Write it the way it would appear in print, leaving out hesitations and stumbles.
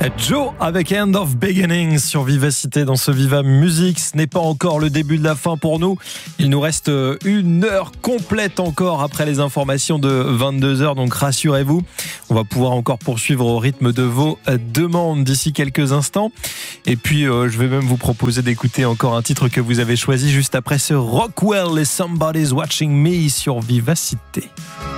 Joe avec End of Beginning sur Vivacité dans ce Viva Musique. Ce n'est pas encore le début de la fin pour nous. Il nous reste une heure complète encore après les informations de 22h. Donc rassurez-vous, on va pouvoir encore poursuivre au rythme de vos demandes d'ici quelques instants. Et puis je vais même vous proposer d'écouter encore un titre que vous avez choisi juste après ce Rockwell et Somebody's Watching Me sur Vivacité.